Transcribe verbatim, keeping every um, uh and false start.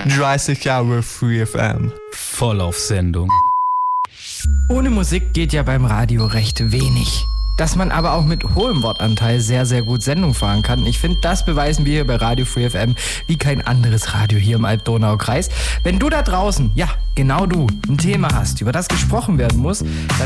dreißig Jahre Free F M. Voll auf Sendung. Ohne Musik geht ja beim Radio recht wenig. Dass man aber auch mit hohem Wortanteil sehr, sehr gut Sendung fahren kann. Ich finde, das beweisen wir hier bei Radio Free F M wie kein anderes Radio hier im Alb-Donau-Kreis. Wenn du da draußen, ja, genau du, ein Thema hast, über das gesprochen werden muss, dann